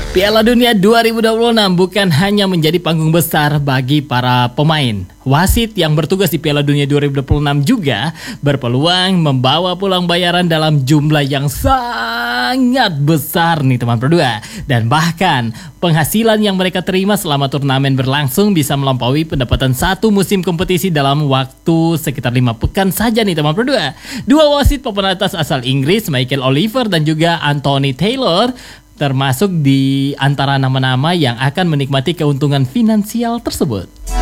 Piala Dunia 2026 bukan hanya menjadi panggung besar bagi para pemain. Wasit yang bertugas di Piala Dunia 2026 juga berpeluang membawa pulang bayaran dalam jumlah yang sangat besar nih teman berdua. Dan bahkan penghasilan yang mereka terima selama turnamen berlangsung bisa melampaui pendapatan satu musim kompetisi dalam waktu sekitar 5 pekan saja nih teman berdua. Dua wasit papan atas asal Inggris, Michael Oliver dan juga Anthony Taylor, termasuk di antara nama-nama yang akan menikmati keuntungan finansial tersebut.